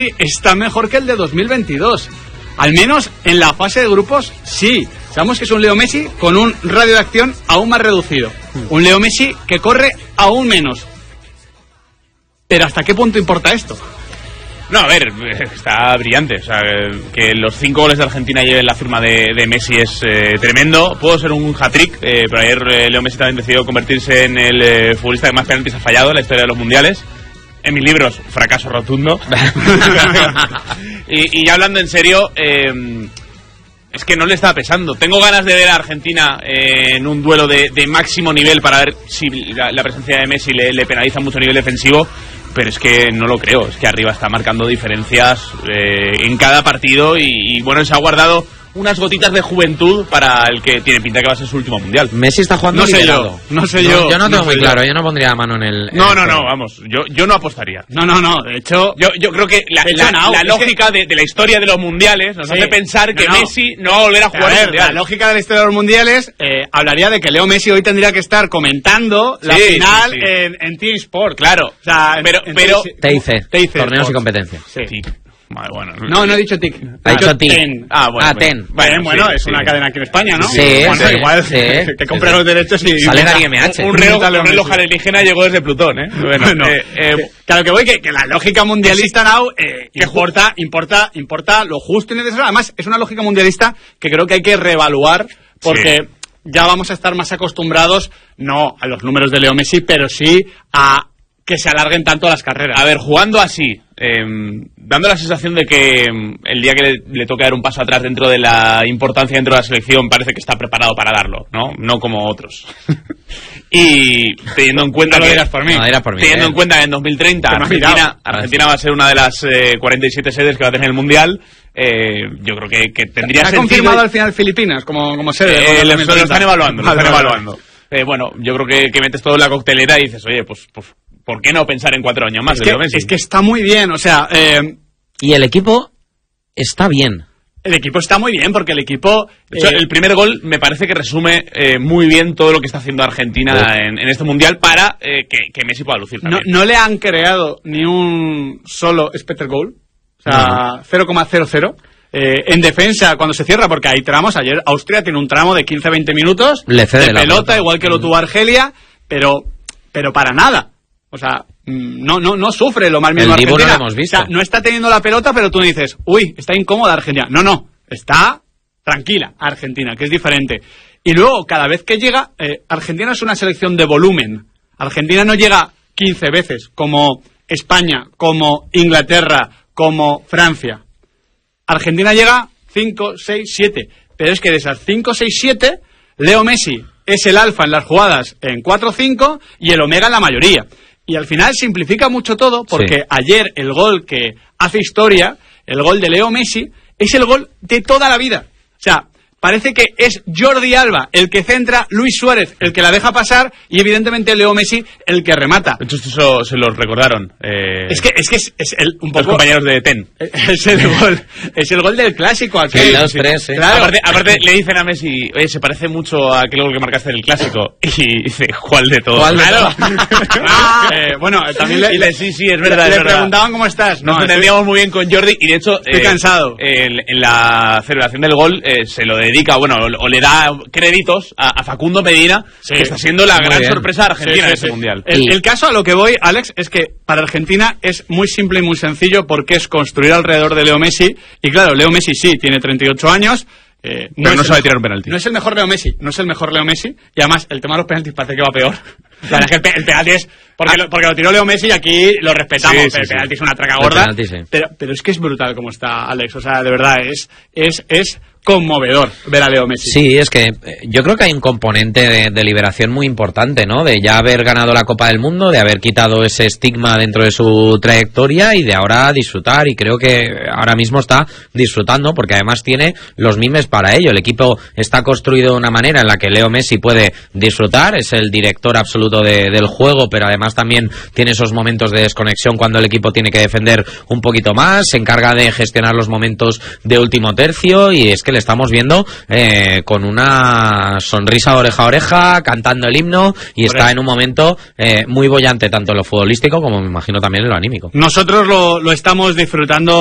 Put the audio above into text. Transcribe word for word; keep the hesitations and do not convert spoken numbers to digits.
está mejor que el de dos mil veintidós. Al menos en la fase de grupos, sí. Sabemos que es un Leo Messi con un radio de acción aún más reducido. Un Leo Messi que corre aún menos. Pero ¿hasta qué punto importa esto? No, a ver, está brillante. O sea, que los cinco goles de Argentina lleven la firma de, de Messi es eh, tremendo. Pudo ser un hat-trick, eh, pero ayer eh, Leo Messi también decidió convertirse en el eh, futbolista que más penaltis ha fallado en la historia de los mundiales. En mis libros, fracaso rotundo. y, y ya hablando en serio, eh, es que no le estaba pesando. Tengo ganas de ver a Argentina eh, en un duelo de, de máximo nivel para ver si la, la presencia de Messi le, le penaliza mucho a nivel defensivo. Pero es que no lo creo, es que arriba está marcando diferencias eh, en cada partido y, y bueno, se ha guardado unas gotitas de juventud para el que tiene pinta que va a ser su último mundial. Messi está jugando no sé liberado. yo, no sé no, yo. Yo no tengo no muy yo. claro, yo no pondría la mano en el... En no, el no, no, juego. vamos, yo, yo no apostaría. No, no, no, de hecho... Yo, yo creo que la, hecho, la, no, la lógica que... de, de la historia de los mundiales nos sí, hace pensar que no, no. Messi no va a volver a jugar a ver, el mundial. la lógica de la historia de los mundiales eh, hablaría de que Leo Messi hoy tendría que estar comentando la sí, final sí, sí. en, en Team Sport. Claro, o sea, pero... en, pero T I C, T I C Torneos Sports. y Competencias. Sí. Sí. Vale, bueno, No, no he dicho T I C. Ha dicho T I C. Ten. Ah, bueno. Ah, pues, Ten. Bueno, bueno sí, es sí. una cadena aquí en España, ¿no? Sí, bueno, sí, igual sí. que compre los derechos y... Sale Gary M H. Un, un Un reloj, reloj un reloj alienígena llegó desde Plutón, ¿eh? Bueno, Bueno, eh, eh, claro que voy, que, que la lógica mundialista now eh, importa, importa, importa lo justo y necesario. Además, es una lógica mundialista que creo que hay que reevaluar porque Sí. ya vamos a estar más acostumbrados, no a los números de Leo Messi, pero sí a que se alarguen tanto las carreras. A ver, jugando así, eh, dando la sensación de que eh, el día que le, le toque dar un paso atrás dentro de la importancia dentro de la selección, parece que está preparado para darlo, ¿no? No como otros. Y teniendo en cuenta No lo que... dirás por mí. No, dirás por mí, Teniendo eh. en cuenta que en dos mil treinta Que me has Argentina, mirado. Argentina va a ser una de las eh, cuarenta y siete sedes que va a tener el Mundial, eh, yo creo que, que tendría ¿Se ha sentido... confirmado al final Filipinas como, como sede? Eh, ¿no? lo, lo están evaluando, lo Vale, están vale, evaluando. Eh, bueno, yo creo que, que metes todo en la coctelera y dices, oye, pues, pues ¿por qué no pensar en cuatro años más Es de que, Leo Messi? es que está muy bien, o sea, eh, Y el equipo está bien. el equipo está muy bien porque el equipo... De hecho, eh, el primer gol me parece que resume eh, muy bien todo lo que está haciendo Argentina Sí. en, en este Mundial para eh, que, que Messi pueda lucir no, también. no le han creado ni un solo expected goal, o sea, cero coma cero cero. Eh, en defensa, cuando se cierra, porque hay tramos, ayer Austria tiene un tramo de quince a veinte minutos Le cede de la pelota, pelota. igual que lo tuvo Argelia, pero, pero para nada. O sea, mm, no, no, no sufre lo más mínimo El Dibu no Argentina. lo hemos visto. O sea, no está teniendo la pelota, pero tú dices, uy, está incómoda Argentina. No, no, está tranquila Argentina, que es diferente. Y luego, cada vez que llega, eh, Argentina es una selección de volumen. Argentina no llega quince veces, como España, como Inglaterra, como Francia. Argentina llega cinco, seis, siete. Pero es que de esas cinco, seis, siete, Leo Messi es el alfa en las jugadas en cuatro cinco y el omega en la mayoría. Y al final simplifica mucho todo porque Sí. ayer el gol que hace historia, el gol de Leo Messi, es el gol de toda la vida. O sea, parece que es Jordi Alba el que centra, Luis Suárez el que la deja pasar y evidentemente Leo Messi el que remata. De hecho, esto se lo recordaron eh, Es que es, que es, es el, un los poco... compañeros de Ten. Es el gol, es el gol del clásico aquel. Sí, dos, tres, sí. Claro. Aparte, aparte le dicen a Messi, oye, se parece mucho a aquel gol que marcaste en el clásico. Y dice, ¿cuál de todos? ¿Cuál de Claro. Ah, eh, bueno, también le, Y le- sí, sí, es verdad, le, es le verdad. preguntaban cómo estás. Nos No, entendíamos muy bien con Jordi y de hecho Estoy cansado. En, en la celebración del gol eh, se lo dedica, bueno, o, o le da créditos a, a Facundo Medina, Sí. que está siendo la Muy gran bien. sorpresa de Argentina Sí, sí, en este sí. mundial. El, Y- el caso a lo que voy, Alex, es que para Argentina es muy simple y muy sencillo porque es construir alrededor de Leo Messi. Y claro, Leo Messi sí, tiene treinta y ocho años. Eh, Pero es no el sabe mejor- tirar un penalti. No es el mejor Leo Messi, no es el mejor Leo Messi. Y además, el tema de los penaltis parece que va peor. La verdad es que el, pe- el penalti es... Porque, lo, porque lo tiró Leo Messi y aquí lo respetamos. Sí, sí, el sí. penalti es una traca El gorda. penalti, sí. pero, pero es que es brutal como está Alex. O sea, de verdad, es, es, es conmovedor ver a Leo Messi. Sí, es que eh, yo creo que hay un componente de, de liberación muy importante, ¿no? De ya haber ganado la Copa del Mundo, de haber quitado ese estigma dentro de su trayectoria y de ahora disfrutar. Y creo que ahora mismo está disfrutando porque además tiene los mimes para ello. El equipo está construido de una manera en la que Leo Messi puede disfrutar, es el director absoluto absoluto de, del juego, pero además también tiene esos momentos de desconexión cuando el equipo tiene que defender un poquito más, se encarga de gestionar los momentos de último tercio, y es que le estamos viendo eh, con una sonrisa oreja a oreja, cantando el himno, y Por está eso. en un momento eh, muy bollante, tanto en lo futbolístico como me imagino también en lo anímico. Nosotros lo, lo estamos disfrutando